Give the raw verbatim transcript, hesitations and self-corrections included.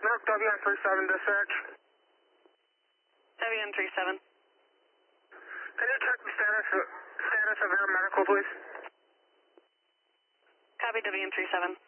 Merck W N thirty-seven dispatch. W N thirty-seven. Can you check the status of, status of air medical, please? Copy W N thirty-seven.